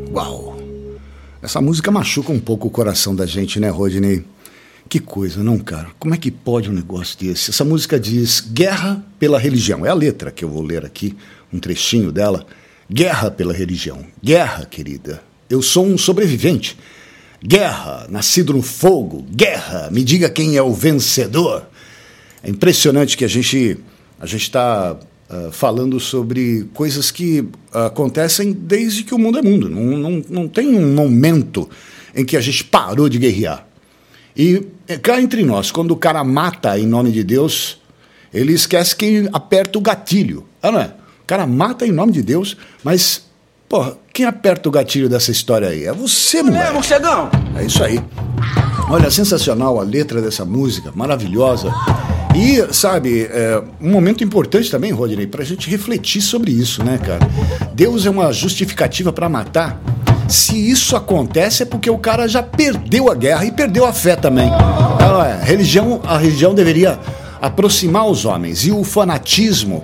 Uau! Essa música machuca um pouco o coração da gente, né, Rodney? Que coisa, não, cara? Como é que pode um negócio desse? Essa música diz guerra pela religião. É a letra que eu vou ler aqui, um trechinho dela. Guerra pela religião. Guerra, querida. Eu sou um sobrevivente. Guerra, nascido no fogo. Guerra, me diga quem é o vencedor. É impressionante que a gente está falando sobre coisas que acontecem desde que o mundo é mundo. Não tem um momento em que a gente parou de guerrear. E cá entre nós, quando o cara mata em nome de Deus, ele esquece quem aperta o gatilho. Ah, não é? O cara mata em nome de Deus, mas, porra, quem aperta o gatilho dessa história aí? É você, mulher. É isso aí. Olha, sensacional a letra dessa música, maravilhosa. E, sabe, um momento importante também, Rodney, pra gente refletir sobre isso, né, cara? Deus é uma justificativa para matar. Se isso acontece é porque o cara já perdeu a guerra e perdeu a fé também. A religião deveria aproximar os homens. E o fanatismo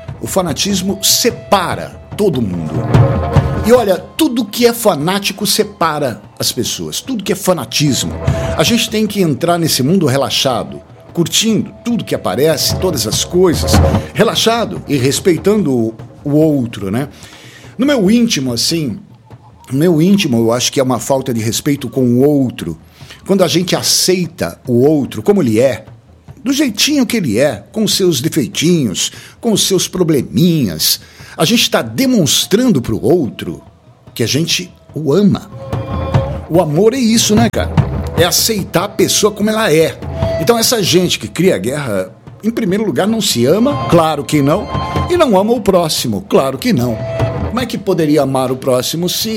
separa todo mundo. E olha, tudo que é fanático separa as pessoas. Tudo que é fanatismo. A gente tem que entrar nesse mundo relaxado, curtindo tudo que aparece, todas as coisas, relaxado e respeitando o outro, né? No meu íntimo, assim... No meu íntimo, eu acho que é uma falta de respeito com o outro. Quando a gente aceita o outro como ele é, do jeitinho que ele é, com os seus defeitinhos, com os seus probleminhas, a gente está demonstrando para o outro que a gente o ama. O amor é isso, né, cara? É aceitar a pessoa como ela é. Então essa gente que cria guerra, em primeiro lugar, não se ama, claro que não, e não ama o próximo, claro que não. Como é que poderia amar o próximo se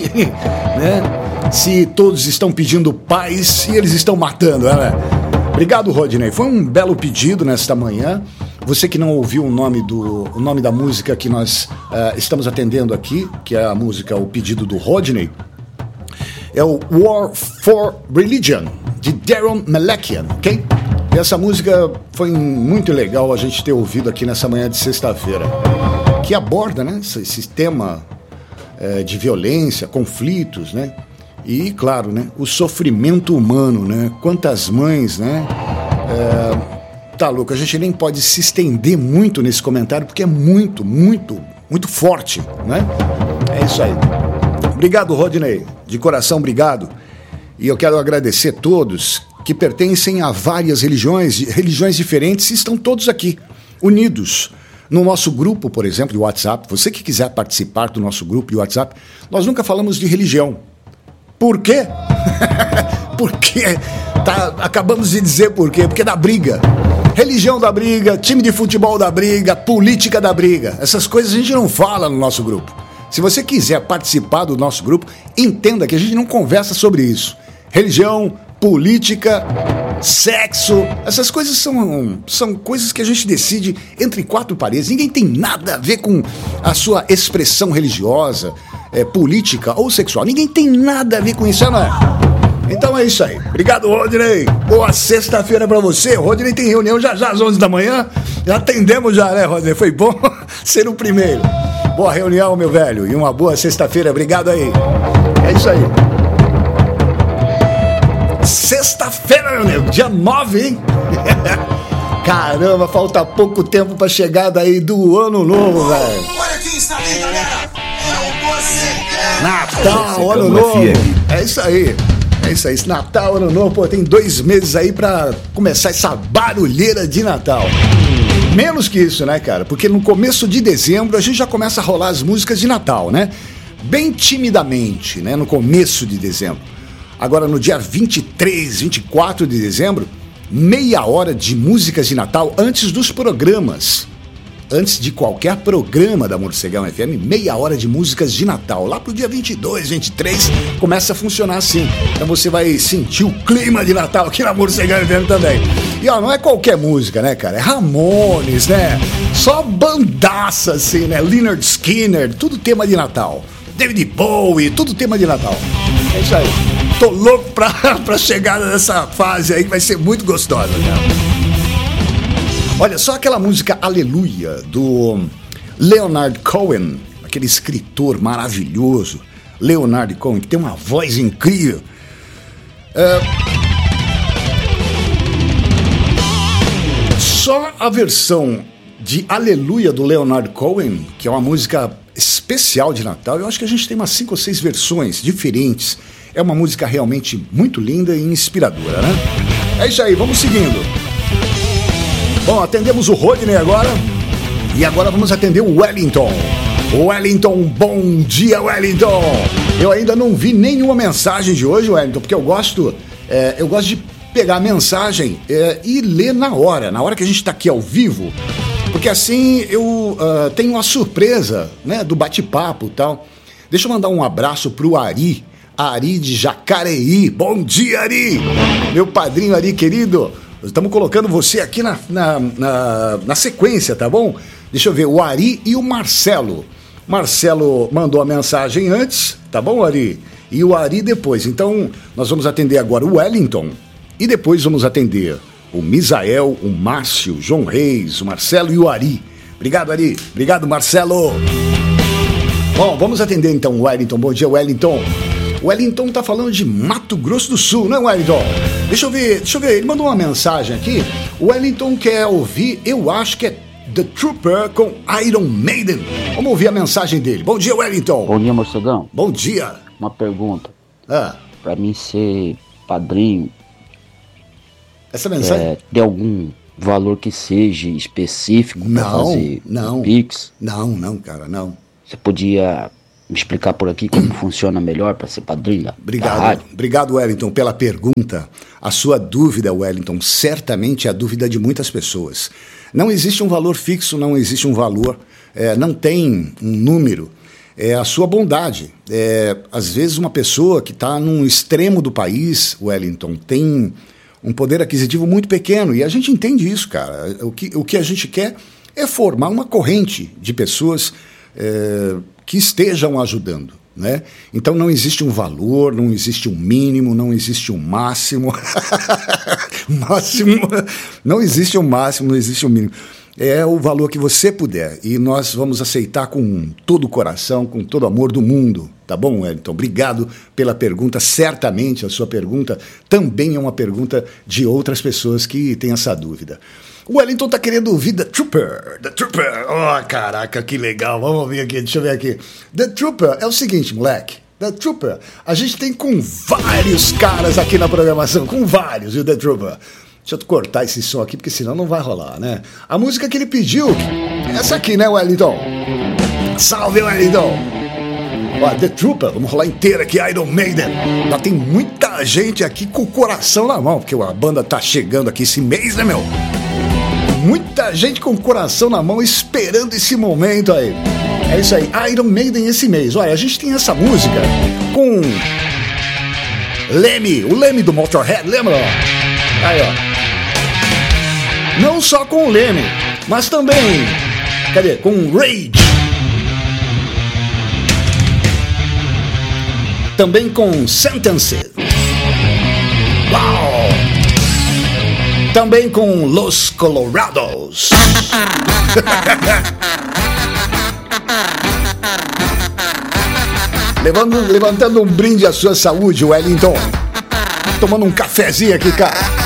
todos estão pedindo paz e eles estão matando, né? Obrigado, Rodney. Foi um belo pedido nesta manhã. Você que não ouviu o nome da música que nós estamos atendendo aqui, que é a música, o pedido do Rodney, é o War for Religion, de Darren Malakian, ok? E essa música foi muito legal a gente ter ouvido aqui nessa manhã de sexta-feira, que aborda, né, esse tema de violência, conflitos, né? E, claro, né, o sofrimento humano, né? Quantas mães, né? Tá louco, a gente nem pode se estender muito nesse comentário, porque é muito, muito, muito forte, né? É isso aí. Obrigado, Rodney. De coração, obrigado. E eu quero agradecer a todos que pertencem a várias religiões diferentes e estão todos aqui, unidos. No nosso grupo, por exemplo, de WhatsApp, você que quiser participar do nosso grupo de WhatsApp, nós nunca falamos de religião. Por quê? Porque acabamos de dizer por quê. Porque dá briga. Religião da briga, time de futebol da briga, política da briga. Essas coisas a gente não fala no nosso grupo. Se você quiser participar do nosso grupo, entenda que a gente não conversa sobre isso. Religião, política, sexo, essas coisas são coisas que a gente decide entre quatro paredes. Ninguém tem nada a ver com a sua expressão religiosa, política ou sexual. Ninguém tem nada a ver com isso, não é? Então é isso aí. Obrigado, Rodney. Boa sexta-feira pra você. Rodney tem reunião já às 11 da manhã. Já atendemos já, né, Rodney? Foi bom ser o primeiro. Boa reunião, meu velho. E uma boa sexta-feira. Obrigado aí. É isso aí. Sexta-feira, meu nego, dia 9, hein? Caramba, falta pouco tempo pra chegada aí do ano novo, velho. Olha quem está aí, galera. É o Mocegão. Natal, ano novo. É isso aí. É isso aí. Natal, ano novo, pô, tem 2 meses aí pra começar essa barulheira de Natal. Menos que isso, né, cara? Porque no começo de dezembro a gente já começa a rolar as músicas de Natal, né? Bem timidamente, né? No começo de dezembro. Agora, no dia 23, 24 de dezembro, meia hora de músicas de Natal antes dos programas. Antes de qualquer programa da Morcegão FM, meia hora de músicas de Natal. Lá pro dia 22, 23, começa a funcionar assim. Então você vai sentir o clima de Natal aqui na Morcegão FM também. E ó, não é qualquer música, né, cara? É Ramones, né? Só bandaça, assim, né? Lynyrd Skynyrd, tudo tema de Natal. David Bowie, tudo tema de Natal. É isso aí. Tô louco pra chegada dessa fase aí, que vai ser muito gostosa, né? Olha, só aquela música Aleluia, do Leonard Cohen, aquele escritor maravilhoso. Leonard Cohen, que tem uma voz incrível. Só a versão de Aleluia do Leonard Cohen, que é uma música especial de Natal, eu acho que a gente tem umas 5 ou 6 versões diferentes. É uma música realmente muito linda e inspiradora, né? É isso aí, vamos seguindo. Bom, atendemos o Rodney agora. E agora vamos atender o Wellington. Wellington, bom dia, Wellington. Eu ainda não vi nenhuma mensagem de hoje, Wellington, porque eu gosto de pegar a mensagem e ler na hora que a gente está aqui ao vivo, porque assim eu tenho uma surpresa, né, do bate-papo e tal. Deixa eu mandar um abraço pro Ari de Jacareí. Bom dia, Ari! Meu padrinho Ari, querido. Estamos colocando você aqui na sequência, tá bom? Deixa eu ver, o Ari e o Marcelo. Marcelo mandou a mensagem antes, tá bom, Ari? E o Ari depois. Então, nós vamos atender agora o Wellington e depois vamos atender o Misael, o Márcio, o João Reis, o Marcelo e o Ari. Obrigado, Ari. Obrigado, Marcelo. Bom, vamos atender então o Wellington. Bom dia, Wellington. O Wellington tá falando de Mato Grosso do Sul, não é, Wellington? Deixa eu ver. Ele mandou uma mensagem aqui. O Wellington quer ouvir, eu acho que é The Trooper com Iron Maiden. Vamos ouvir a mensagem dele. Bom dia, Wellington. Bom dia, morcegão. Bom dia. Uma pergunta. Pra mim ser padrinho, essa mensagem tem algum valor que seja específico pra fazer Pix? Não, cara, não. Você podia me explicar por aqui como funciona melhor para ser padrinho da rádio? Obrigado, Wellington, pela pergunta. A sua dúvida, Wellington, certamente é a dúvida de muitas pessoas. Não existe um valor fixo, não existe um valor, não tem um número. É a sua bondade. Às vezes uma pessoa que está num extremo do país, Wellington, tem um poder aquisitivo muito pequeno, e a gente entende isso, cara. O que a gente quer é formar uma corrente de pessoas que estejam ajudando, né? Então não existe um valor, não existe um mínimo, não existe um máximo. Não existe um máximo, não existe um mínimo. É o valor que você puder, e nós vamos aceitar com todo o coração, com todo o amor do mundo, tá bom, Wellington? Obrigado pela pergunta. Certamente a sua pergunta também é uma pergunta de outras pessoas que têm essa dúvida. O Wellington tá querendo ouvir The Trooper. Oh, caraca, que legal. Vamos ouvir aqui, deixa eu ver aqui. The Trooper é o seguinte, moleque. The Trooper, a gente tem com vários caras aqui na programação, com vários, viu, The Trooper? Deixa eu cortar esse som aqui, porque senão não vai rolar, né? A música que ele pediu é essa aqui, né, Wellington? Salve, Wellington! Ó, The Trooper, vamos rolar inteira aqui, Iron Maiden. Já tem muita gente aqui com o coração na mão, porque a banda tá chegando aqui esse mês, né, meu? Muita gente com o coração na mão esperando esse momento aí. É isso aí, Iron Maiden esse mês. Olha, a gente tem essa música com Lemmy, o Lemmy do Motorhead, lembra? Aí, ó. Não só com o Lemmy, mas também, com o Rage. Também com Sentence. Uau! Também com Los Colorados. Levantando um brinde à sua saúde, Wellington. Tomando um cafezinho aqui, cara.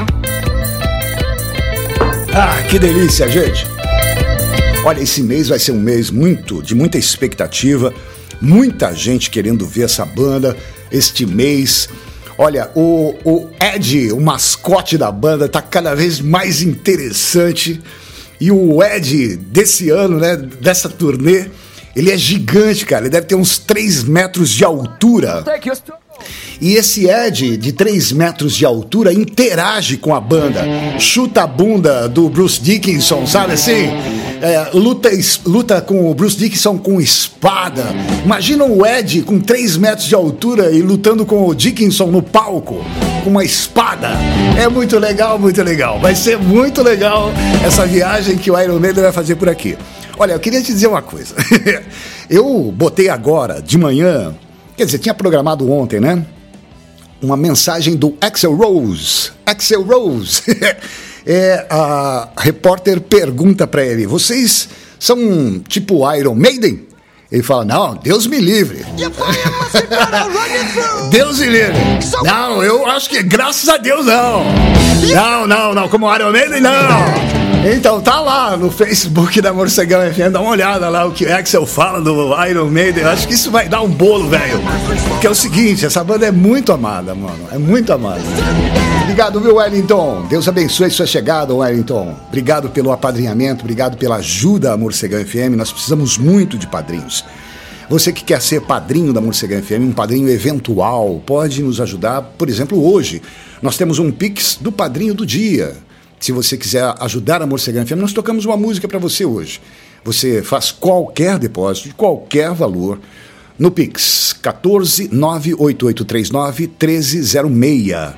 Ah, que delícia, gente. Olha, esse mês vai ser um mês de muita expectativa. Muita gente querendo ver essa banda este mês. Olha, o Ed, o mascote da banda, tá cada vez mais interessante. E o Ed desse ano, né, dessa turnê, ele é gigante, cara. Ele deve ter uns 3 metros de altura. E esse Ed, de 3 metros de altura, interage com a banda. Chuta a bunda do Bruce Dickinson, sabe assim? Luta com o Bruce Dickinson com espada. Imagina o Ed com 3 metros de altura e lutando com o Dickinson no palco com uma espada. É muito legal, muito legal. Vai ser muito legal essa viagem que o Iron Maiden vai fazer por aqui. Olha, eu queria te dizer uma coisa. Eu botei agora, de manhã, quer dizer, tinha programado ontem, né? Uma mensagem do Axl Rose. Axl Rose. A repórter pergunta pra ele: vocês são tipo Iron Maiden? Ele fala, não, Deus me livre. Deus me livre. Não, eu acho que graças a Deus não. Não, como Iron Maiden, não. Então tá lá no Facebook da Morcegão FM, dá uma olhada lá o que o Axel fala do Iron Maiden. Acho que isso vai dar um bolo, velho. Porque é o seguinte, essa banda é muito amada, mano. É muito amada. Obrigado, viu, Wellington? Deus abençoe sua chegada, Wellington. Obrigado pelo apadrinhamento, obrigado pela ajuda à Morcegão FM. Nós precisamos muito de padrinhos. Você que quer ser padrinho da Morcegão FM, um padrinho eventual, pode nos ajudar. Por exemplo, hoje nós temos um Pix do Padrinho do Dia. Se você quiser ajudar a Morcegão FM, nós tocamos uma música para você hoje. Você faz qualquer depósito de qualquer valor no Pix 14 98839 1306.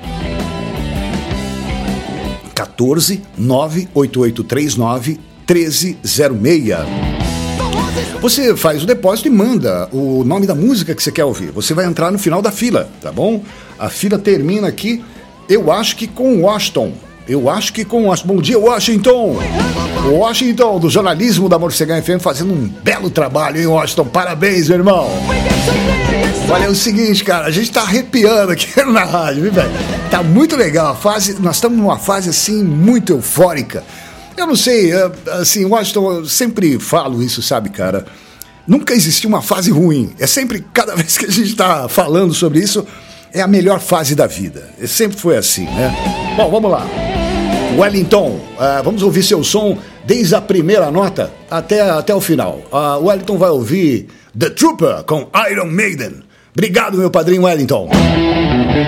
14 98839 1306. Você faz o depósito e manda o nome da música que você quer ouvir. Você vai entrar no final da fila, tá bom? A fila termina aqui, eu acho que com Washington. Bom dia, Washington! Washington, do jornalismo da Morcegão FM, fazendo um belo trabalho, hein, Washington? Parabéns, meu irmão! Olha, é o seguinte, cara, a gente tá arrepiando aqui na rádio, viu, velho? Tá muito legal a fase, nós estamos numa fase, assim, muito eufórica. Eu não sei, assim, Washington, eu sempre falo isso, sabe, cara? Nunca existiu uma fase ruim. É sempre, cada vez que a gente tá falando sobre isso, é a melhor fase da vida. Sempre foi assim, né? Bom, vamos lá. Wellington, vamos ouvir seu som desde a primeira nota até o final. O Wellington vai ouvir The Trooper com Iron Maiden. Obrigado, meu padrinho Wellington.